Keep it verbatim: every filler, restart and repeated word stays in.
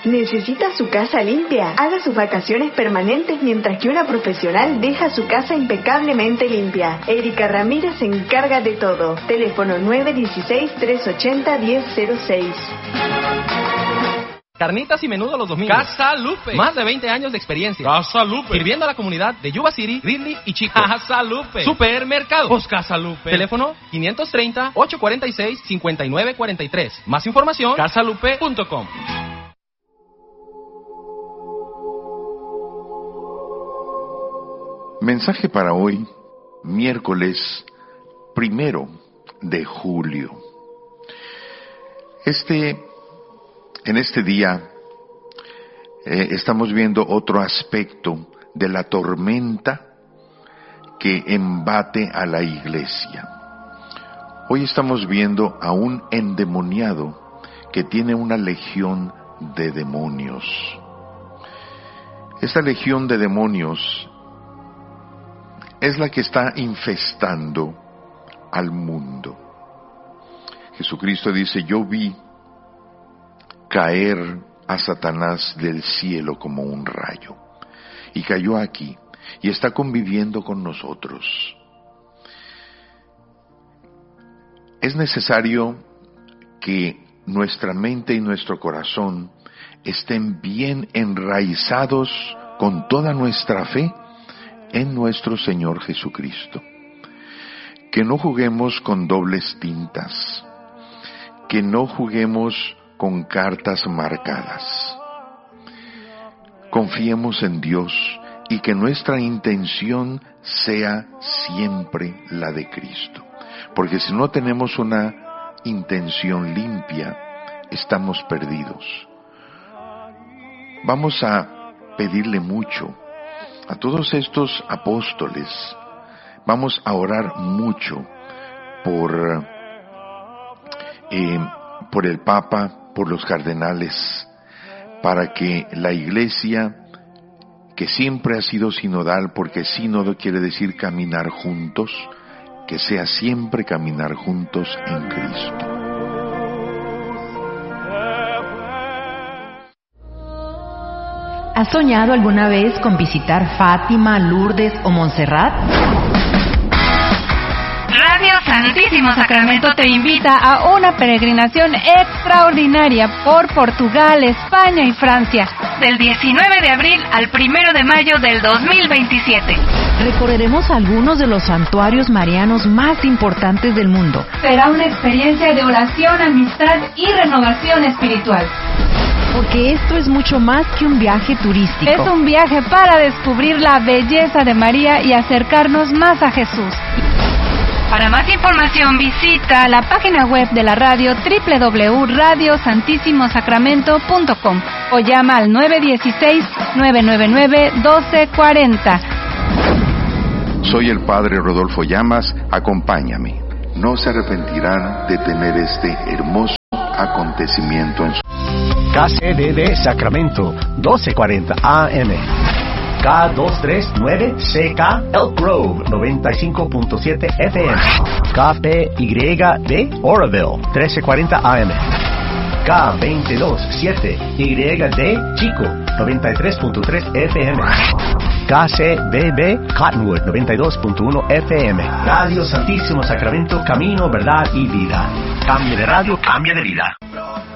¿Necesita su casa limpia? Haga sus vacaciones permanentes mientras que una profesional deja su casa impecablemente limpia. Erika Ramírez se encarga de todo. Teléfono nueve uno seis, tres ocho cero, uno cero cero seis. Carnitas y menudo los domingos. Casa Lupe. Más de veinte años de experiencia. Casa Lupe. Sirviendo a la comunidad de Yuba City, Ridley y Chico. Casa Lupe. Supermercado. Pues Casa Lupe. Teléfono quinientos treinta, ochocientos cuarenta y seis, cincuenta y nueve cuarenta y tres. Más información, casa lupe punto com. Mensaje para hoy, miércoles primero de julio. Este, en este día, eh, estamos viendo otro aspecto de la tormenta que embate a la iglesia. Hoy estamos viendo a un endemoniado que tiene una legión de demonios. Esta legión de demonios es la que está infestando al mundo. Jesucristo dice, yo vi caer a Satanás del cielo como un rayo, y cayó aquí, y está conviviendo con nosotros. Es necesario que nuestra mente y nuestro corazón estén bien enraizados con toda nuestra fe en nuestro Señor Jesucristo. Que no juguemos con dobles tintas, que no juguemos con cartas marcadas. Confiemos en Dios y que nuestra intención sea siempre la de Cristo. Porque si no tenemos una intención limpia, estamos perdidos. Vamos a pedirle mucho a todos estos apóstoles. Vamos a orar mucho por, eh, por el Papa, por los cardenales, para que la Iglesia, que siempre ha sido sinodal, porque sínodo quiere decir caminar juntos, que sea siempre caminar juntos en Cristo. ¿Has soñado alguna vez con visitar Fátima, Lourdes o Montserrat? Radio Santísimo Sacramento te invita a una peregrinación extraordinaria por Portugal, España y Francia, del diecinueve de abril al primero de mayo del dos mil veintisiete. Recorreremos algunos de los santuarios marianos más importantes del mundo. Será una experiencia de oración, amistad y renovación espiritual. Porque esto es mucho más que un viaje turístico. Es un viaje para descubrir la belleza de María y acercarnos más a Jesús. Para más información visita la página web de la radio doble u doble u doble u punto radio santísimo sacramento punto com o llama al nueve uno seis, nueve nueve nueve, uno dos cuatro cero. Soy el Padre Rodolfo Llamas, acompáñame. No se arrepentirán de tener este hermoso acontecimiento en su... K C D D Sacramento, doce cuarenta A M. K doscientos treinta y nueve C K Elk Grove, noventa y cinco punto siete F M. K P Y D Oroville, trece cuarenta A M. K veintidós siete Y D Chico, noventa y tres punto tres F M. K C B B Cottonwood, noventa y dos punto uno F M. Radio Santísimo Sacramento, camino, verdad y vida. Cambio de radio, cambio de vida.